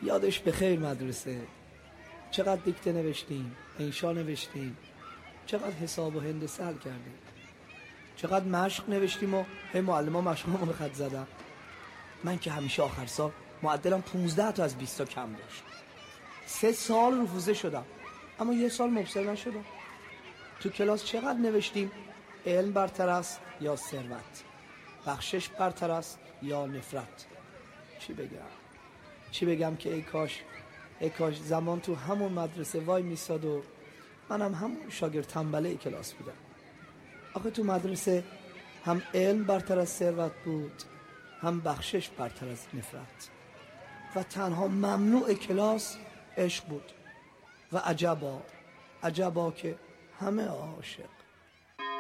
یادش به خیر مدرسه. چقدر دیکته نوشتیم، انشا نوشتیم، چقدر حساب و هندسه حل کردیم، چقدر مشق نوشتیم و هی معلم ها مشقمو به خط زدن. من که همیشه آخر سال معدلم 15 تا از 20 تا کم داشت. 3 سال رفوزه شدم اما 1 سال مبصر نشدم. تو کلاس چقدر نوشتیم علم برتر است یا ثروت، بخشش برتر است یا نفرت. چی بگم که ای کاش زمان تو همون مدرسه وای میساد و منم همون شاگرد تنبله کلاس بودم. آخه تو مدرسه هم علم برتر از ثروت بود، هم بخشش برتر از نفرت، و تنها ممنوع کلاس عشق بود. و عجبا که همه عاشق.